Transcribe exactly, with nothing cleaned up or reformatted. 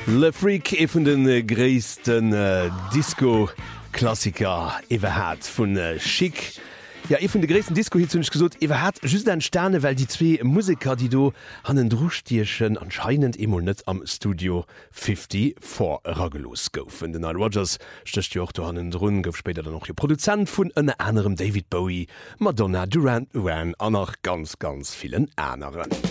Le Freak e vun den äh, gréisten äh, Disco-Klassiker iwwer hat vun äh, Chic. Ja, e vun de gréisten Disco hi hunnch gesot, iwwer hat just en Sterne, well die zwee Musiker, die do hannen Drustierchen anscheinend emol net am Studio fünfzig vor raggelos goufen. Den Al Rogers stöcht jo do hannen Drun, gouf später dann noch je Produzent vun ënne anderem David Bowie, Madonna, Duran Duran an nach ganz ganz vielen Äneren.